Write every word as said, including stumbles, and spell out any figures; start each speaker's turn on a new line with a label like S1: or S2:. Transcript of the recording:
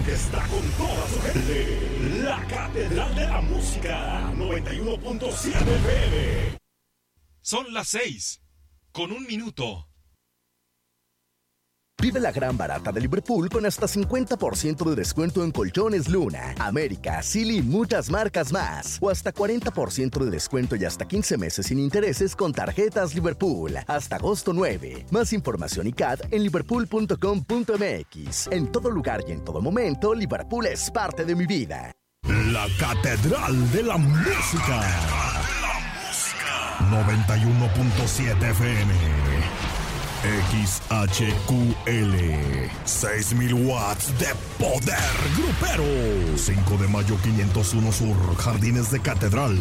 S1: que está con toda su gente. La Catedral de la Música, noventa y uno punto siete F M.
S2: Son las seis, con un minuto.
S3: Vive la gran barata de Liverpool con hasta cincuenta por ciento de descuento en colchones Luna, América, Silly y muchas marcas más. O hasta cuarenta por ciento de descuento y hasta quince meses sin intereses con tarjetas Liverpool. Hasta agosto nueve. Más información y C A D en liverpool punto com punto m x. En todo lugar y en todo momento, Liverpool es parte de mi vida.
S4: La Catedral de la Música. noventa y uno punto siete F M. X H Q L, seis mil watts de poder grupero. cinco de mayo quinientos uno Sur, Jardines de Catedral.